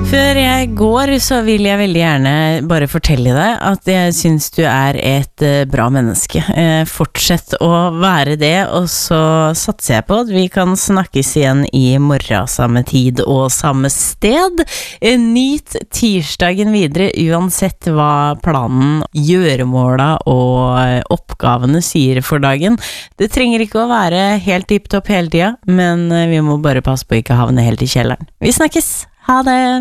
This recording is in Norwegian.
Før jeg går så vil jeg veldig gjerne bare fortelle deg at jeg synes du et bra menneske. Fortsett å være det, og så satser jeg på at vi kan snakkes igjen i morgen, samme tid og samme sted. Nyt tirsdagen videre, uansett hva planen, gjøremåla og oppgavene sier for dagen. Det trenger ikke å være helt tipptopp hele tida, men vi må bare passe på å ikke havne helt i kjelleren. Vi snakkes! Ha det!